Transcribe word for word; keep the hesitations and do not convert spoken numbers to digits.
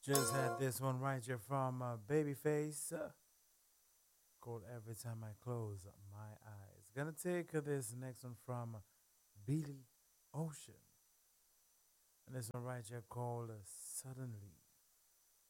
Just had this one right here from uh, Babyface uh, called Every Time I Close My Eyes. Gonna take uh, this next one from uh, Billy Ocean. And this one right here called uh, Suddenly.